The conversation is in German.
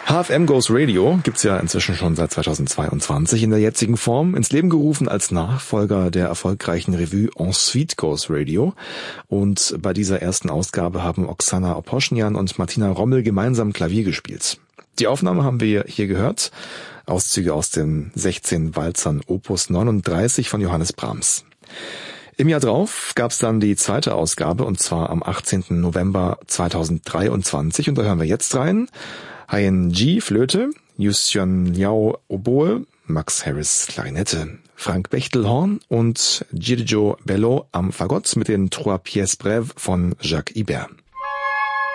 HFM Goes Radio gibt's ja inzwischen schon seit 2022 in der jetzigen Form, ins Leben gerufen als Nachfolger der erfolgreichen Revue Ensuite Goes Radio. Und bei dieser ersten Ausgabe haben Oksana Oposchnian und Martina Rommel gemeinsam Klavier gespielt. Die Aufnahme haben wir hier gehört, Auszüge aus den 16 Walzern Opus 39 von Johannes Brahms. Im Jahr drauf gab's dann die zweite Ausgabe, und zwar am 18. November 2023, und da hören wir jetzt rein. Haiyan Ji Flöte, Yusion Liao Oboe, Max Harris Klarinette, Frank Bechtel Horn und Girgio Bello am Fagott mit den Trois Pièces Brèves von Jacques Ibert.